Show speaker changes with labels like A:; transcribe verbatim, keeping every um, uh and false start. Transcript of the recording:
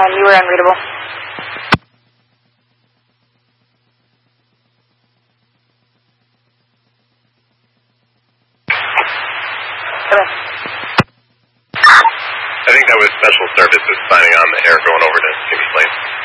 A: Um, you were unreadable. Come in.
B: I think that was Special Services signing on the air going over to Kings Place.